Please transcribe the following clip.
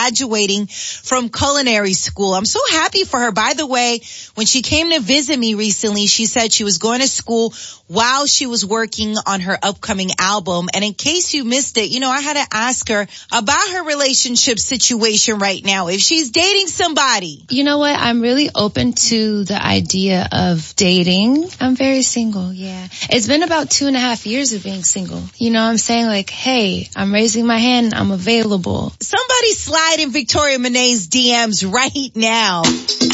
graduating from culinary school. I'm so happy for her. By the way, when she came to visit me recently, she said she was going to school while she was working on her upcoming album. And in case you missed it, I had to ask her about her relationship situation right now, if she's dating somebody. You know what? I'm really open to the idea of dating. I'm very single, yeah. It's been about 2.5 years of being single. I'm saying like, hey, I'm raising my hand, I'm available. Somebody slide in Victoria Monet's DMs right now.